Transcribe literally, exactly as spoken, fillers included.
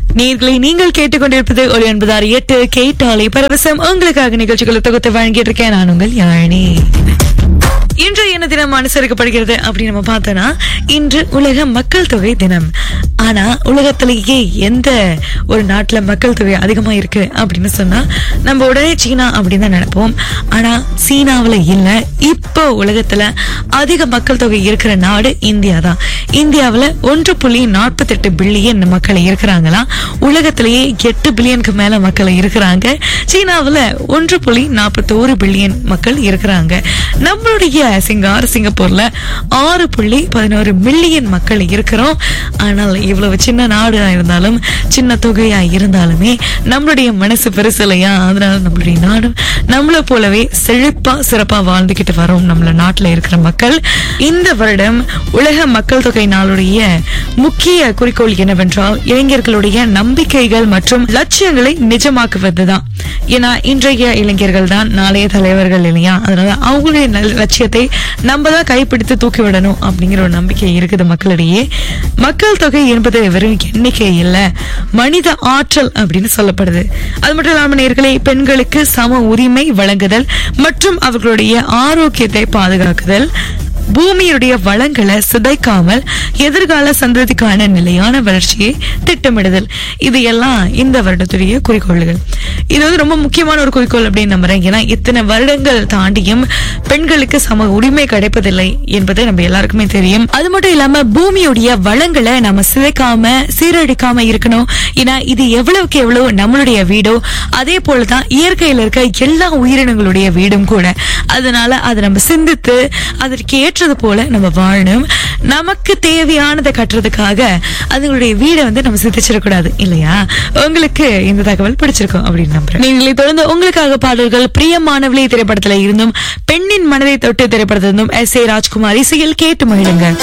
நேர்களை நீங்கள் கேட்டுக்கொண்டிருப்பது ஒரு எண்பதாறு எட்டு கேட்டாலே பரவசம் உங்களுக்காக நிகழ்ச்சிகளை தொகுத்து வழங்கிட்டு இருக்கேன். நான் உங்கள் யாழினி. இன்று என்ன தினம் அனுசரிக்கப்படுகிறது அப்படின்னு நம்ம பார்த்தோம்னா இன்று உலக மக்கள் தொகை தினம். ஆனா உலகத்திலேயே எந்த ஒரு நாட்டுல மக்கள் தொகை அதிகமா இருக்கு அப்படின்னு சொன்னா நம்ம உடனே சீனா அப்படின்னு தான் நினைப்போம். ஆனா சீனாவுல இல்ல, இப்போ உலகத்துல அதிக மக்கள் தொகை இருக்கிற நாடு இந்தியா தான். இந்தியாவுல ஒன்று புள்ளி நாற்பத்தி எட்டு பில்லியன் மக்கள் இருக்கிறாங்களா. உலகத்திலேயே எட்டு பில்லியனுக்கு மேல மக்கள் இருக்கிறாங்க. சீனாவுல ஒன்று புள்ளி நாற்பத்தி ஒரு பில்லியன் மக்கள் இருக்கிறாங்க. நம்மளுடைய சிங்கார் சிங்கப்பூர்ல ஆறு புள்ளி பதினோரு மில்லியன் மக்கள் இருக்கிறோம். ஆனால் இவ்வளவு சின்ன நாடா இருந்தாலும் சின்ன தொகையா இருந்தாலுமே நம்மளுடைய மனசு பெருசு இல்லையா? அதனால நம்மளுடைய நாடும் நம்மள போலவே செழிப்பா சிறப்பா வாழ்ந்துகிட்டு வரோம் நம்மள நாட்டுல இருக்கிற மக்கள். இந்த வருடம் உலக மக்கள் தொகை நாளுடைய முக்கிய குறிக்கோள் என்னவென்றால் இளைஞர்களுடைய நம்பிக்கைகள் மற்றும் லட்சியங்களை நிஜமாக்குவதுதான். ஏன்னா இன்றைய இளைஞர்கள் தான் நாளைய தலைவர்கள் இல்லையா? அதனால அவங்களுடைய லட்சியத்தை நம்ம தான் கைப்பிடித்து தூக்கி விடணும் அப்படிங்கிற ஒரு நம்பிக்கை இருக்குது மக்களிடையே. மக்கள் தொகை என்பது வெறும் எண்ணிக்கை இல்ல, மனித ஆற்றல் அப்படின்னு சொல்லப்படுது. அது மட்டும் இல்லாம நேயர்களே, பெண்களுக்கு சம உரிமை வழங்குதல் மற்றும் அவர்களுடைய ஆரோக்கியத்தை பாதுகாக்குதல், பூமியுடைய வளங்களை சிதைக்காமல் எதிர்கால சந்ததிக்கான நிலையான வளர்ச்சியை திட்டமிடுதல், இது எல்லாம் இந்த வருடத்துடைய குறிக்கோள்கள். இது வந்து ரொம்ப முக்கியமான ஒரு குறிக்கோள் அப்படின்னு நம்புறேன். ஏன்னா இத்தனை வருடங்கள் தாண்டியும் பெண்களுக்கு சம உரிமை கிடைப்பதில்லை என்பது நம்ம எல்லாருக்குமே தெரியும். அது மட்டும் இல்லாம பூமியுடைய வளங்களை நம்ம சிதைக்காம சீரழிக்காம இருக்கணும். ஏன்னா இது எவ்வளவுக்கு எவ்வளவு நம்மளுடைய வீடோ அதே போலதான் இயற்கையில இருக்க எல்லா உயிரினங்களுடைய வீடும் கூட. அதனால அதை நம்ம சிந்தித்து அதற்கு ஏற்றது போல நம்ம வாழணும். நமக்கு தேவையானதை கட்டுறதுக்காக அதுங்களுடைய வீடை வந்து நம்ம சிந்திச்சிடக்கூடாது இல்லையா? உங்களுக்கு இந்த தகவல் பிடிச்சிருக்கும் அப்படின்னு நம்புறேன். நீங்களே தொடர்ந்து உங்களுக்காக பாடல்கள் பிரியமானவளே திரைப்படத்துல இருந்தும் பெண்ணின் மனதை தொட்டு திரைப்படத்திலிருந்தும் எஸ் ஏ ராஜ்குமார் இசையில் கேட்டு மகிழுங்க.